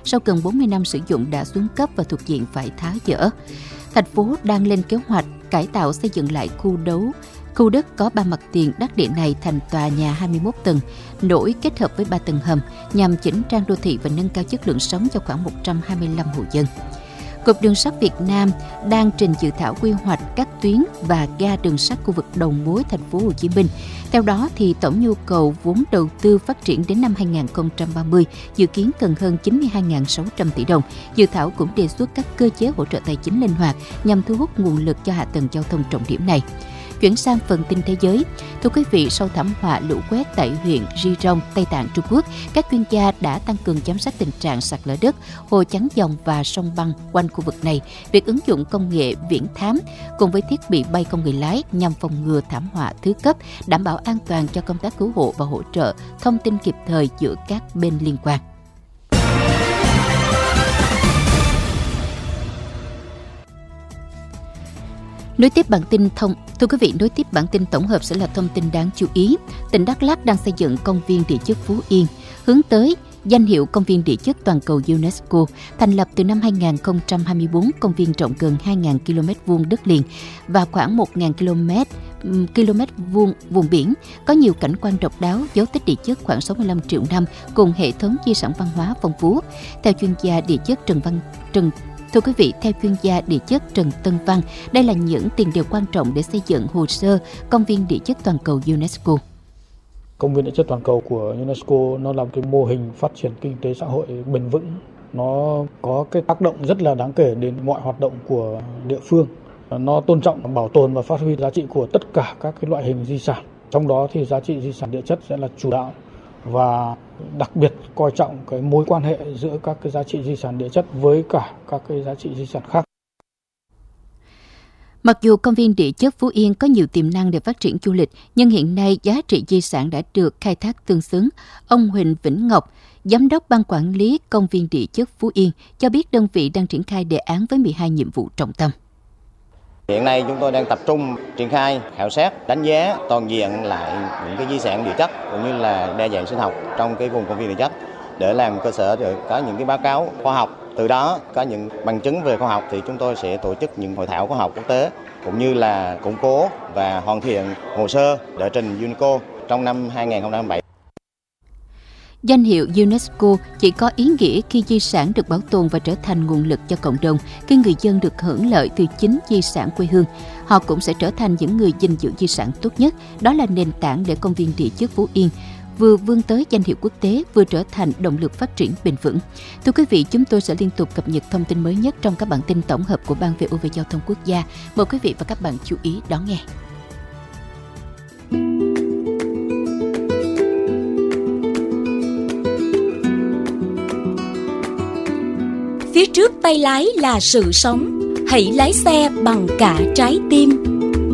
sau gần 40 năm sử dụng đã xuống cấp và thuộc diện phải tháo dỡ. Thành phố đang lên kế hoạch cải tạo xây dựng lại khu đất có 3 mặt tiền đắc địa này thành tòa nhà 21 tầng, nổi kết hợp với 3 tầng hầm nhằm chỉnh trang đô thị và nâng cao chất lượng sống cho khoảng 125 hộ dân. Cục Đường sắt Việt Nam đang trình dự thảo quy hoạch các tuyến và ga đường sắt khu vực đầu mối thành phố Hồ Chí Minh. Theo đó thì tổng nhu cầu vốn đầu tư phát triển đến năm 2030 dự kiến cần hơn 92.600 tỷ đồng. Dự thảo cũng đề xuất các cơ chế hỗ trợ tài chính linh hoạt nhằm thu hút nguồn lực cho hạ tầng giao thông trọng điểm này. Chuyển sang phần tin thế giới. Thưa quý vị, sau thảm họa lũ quét tại huyện Rirong, Tây Tạng, Trung Quốc, các chuyên gia đã tăng cường giám sát tình trạng sạt lở đất, hồ chắn dòng và sông băng quanh khu vực này. Việc ứng dụng công nghệ viễn thám cùng với thiết bị bay không người lái nhằm phòng ngừa thảm họa thứ cấp, đảm bảo an toàn cho công tác cứu hộ và hỗ trợ thông tin kịp thời giữa các bên liên quan. Nối tiếp bản tin tổng hợp sẽ là thông tin đáng chú ý. Tỉnh Đắk Lắk đang xây dựng công viên địa chất Phú Yên, hướng tới danh hiệu công viên địa chất toàn cầu UNESCO. Thành lập từ năm 2024, công viên rộng gần 2.000 km vuông đất liền và khoảng 1.000 km vuông vùng biển, có nhiều cảnh quan độc đáo, dấu tích địa chất khoảng 65 triệu năm cùng hệ thống di sản văn hóa phong phú. Theo chuyên gia địa chất theo chuyên gia địa chất Trần Tân Văn, đây là những tiền đề quan trọng để xây dựng hồ sơ công viên địa chất toàn cầu UNESCO. Công viên địa chất toàn cầu của UNESCO nó là cái mô hình phát triển kinh tế xã hội bền vững. Nó có cái tác động rất là đáng kể đến mọi hoạt động của địa phương. Nó tôn trọng, bảo tồn và phát huy giá trị của tất cả các cái loại hình di sản. Trong đó thì giá trị di sản địa chất sẽ là chủ đạo và đặc biệt coi trọng cái mối quan hệ giữa các cái giá trị di sản địa chất với cả các cái giá trị di sản khác. Mặc dù công viên địa chất Phú Yên có nhiều tiềm năng để phát triển du lịch, nhưng hiện nay giá trị di sản đã được khai thác tương xứng. Ông Huỳnh Vĩnh Ngọc, Giám đốc Ban Quản lý Công viên địa chất Phú Yên, cho biết đơn vị đang triển khai đề án với 12 nhiệm vụ trọng tâm. Hiện nay chúng tôi đang tập trung triển khai khảo sát, đánh giá toàn diện lại những cái di sản địa chất cũng như là đa dạng sinh học trong cái vùng công viên địa chất để làm cơ sở để có những cái báo cáo khoa học. Từ đó có những bằng chứng về khoa học thì chúng tôi sẽ tổ chức những hội thảo khoa học quốc tế cũng như là củng cố và hoàn thiện hồ sơ để trình UNESCO trong năm 2027. Danh hiệu UNESCO chỉ có ý nghĩa khi di sản được bảo tồn và trở thành nguồn lực cho cộng đồng, khi người dân được hưởng lợi từ chính di sản quê hương. Họ cũng sẽ trở thành những người gìn giữ di sản tốt nhất. Đó là nền tảng để công viên địa chất Phú Yên vừa vươn tới danh hiệu quốc tế, vừa trở thành động lực phát triển bền vững. Thưa quý vị, chúng tôi sẽ liên tục cập nhật thông tin mới nhất trong các bản tin tổng hợp của Ban VOV Giao thông Quốc gia. Mời quý vị và các bạn chú ý đón nghe. Phía trước tay lái là sự sống, hãy lái xe bằng cả trái tim.